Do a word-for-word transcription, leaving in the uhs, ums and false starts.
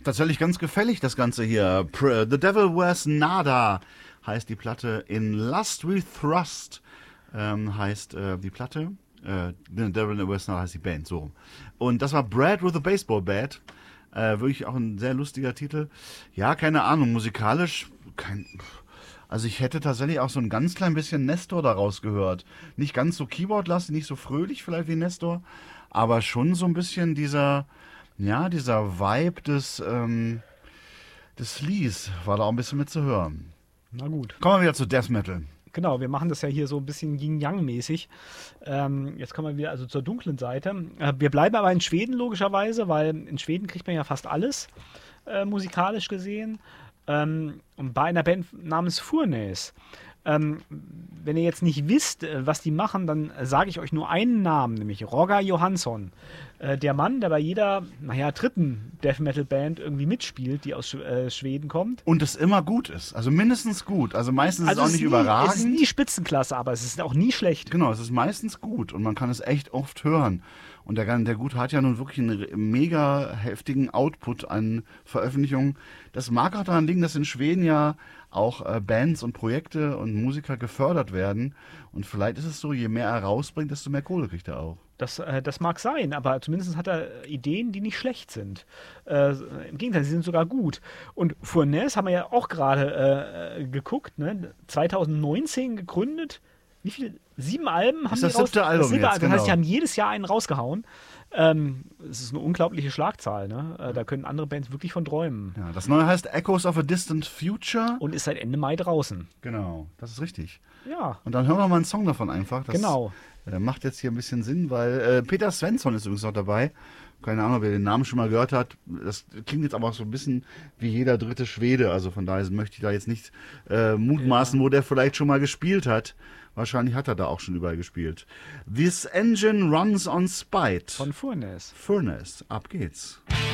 Tatsächlich ganz gefällig, das Ganze hier. The Devil Wears Nada heißt die Platte. In Lust We Thrust ähm, heißt äh, die Platte. Äh, The Devil Wears Nada heißt die Band, so. Und das war Brad with a Baseball Bat. Äh, wirklich auch ein sehr lustiger Titel. Ja, keine Ahnung, musikalisch, kein... Also ich hätte tatsächlich auch so ein ganz klein bisschen Nestor daraus gehört. Nicht ganz so Keyboard-lastig, nicht so fröhlich vielleicht wie Nestor, aber schon so ein bisschen dieser, ja, dieser Vibe des, ähm, des Sleaze war da auch ein bisschen mit zu hören. Na gut. Kommen wir wieder zu Death Metal. Genau, wir machen das ja hier so ein bisschen Yin-Yang-mäßig. Ähm, jetzt kommen wir wieder also zur dunklen Seite. Äh, wir bleiben aber in Schweden logischerweise, weil in Schweden kriegt man ja fast alles, äh, musikalisch gesehen. Ähm, und bei einer Band namens Furnace. Ähm, wenn ihr jetzt nicht wisst, äh, was die machen, dann äh, sage ich euch nur einen Namen, nämlich Roger Johansson. Äh, der Mann, der bei jeder, naja, dritten Death Metal Band irgendwie mitspielt, die aus Sch äh, Schweden kommt. Und es immer gut ist, also mindestens gut. Also meistens also ist es auch nicht nie, überragend. Es ist nie Spitzenklasse, aber es ist auch nie schlecht. Genau, es ist meistens gut und man kann es echt oft hören. Und der, der Gut hat ja nun wirklich einen mega heftigen Output an Veröffentlichungen. Das mag auch daran liegen, dass in Schweden ja auch äh, Bands und Projekte und Musiker gefördert werden. Und vielleicht ist es so, je mehr er rausbringt, desto mehr Kohle kriegt er auch. Das, äh, das mag sein, aber zumindest hat er Ideen, die nicht schlecht sind. Äh, Im Gegenteil, sie sind sogar gut. Und Furnace haben wir ja auch gerade äh, geguckt, ne? zwanzig neunzehn gegründet. Wie viele? Sieben Alben haben ist das die raus? siebte Album das siebte jetzt, Album. Das heißt, genau. die haben jedes Jahr einen rausgehauen. Ähm, das ist eine unglaubliche Schlagzahl. Ne? Äh, da können andere Bands wirklich von träumen. Ja, das neue heißt Echoes of a Distant Future. Und ist seit Ende Mai draußen. Genau, das ist richtig. Ja. Und dann hören wir mal einen Song davon einfach. Das, Genau. äh, macht jetzt hier ein bisschen Sinn, weil äh, Peter Svensson ist übrigens noch dabei. Keine Ahnung, wer den Namen schon mal gehört hat. Das klingt jetzt aber auch so ein bisschen wie jeder dritte Schwede. Also von daher möchte ich da jetzt nicht äh, mutmaßen, ja. wo der vielleicht schon mal gespielt hat. Wahrscheinlich hat er da auch schon überall gespielt. This Engine Runs on Spite. Von Furnace. Furnace. Ab geht's.